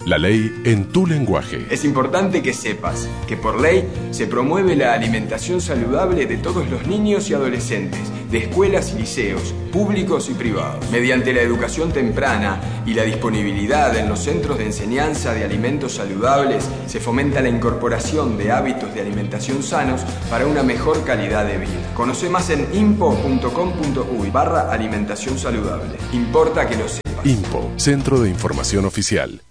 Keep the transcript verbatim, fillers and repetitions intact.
La ley en tu lenguaje. Es importante que sepas que por ley se promueve la alimentación saludable de todos los niños y adolescentes, de escuelas y liceos, públicos y privados. Mediante la educación temprana y la disponibilidad en los centros de enseñanza de alimentos saludables, se fomenta la incorporación de hábitos de alimentación sanos para una mejor calidad de vida. Conoce más en impo punto com punto uy barra alimentación saludable. Importa que lo sepas. INPO, Centro de Información Oficial.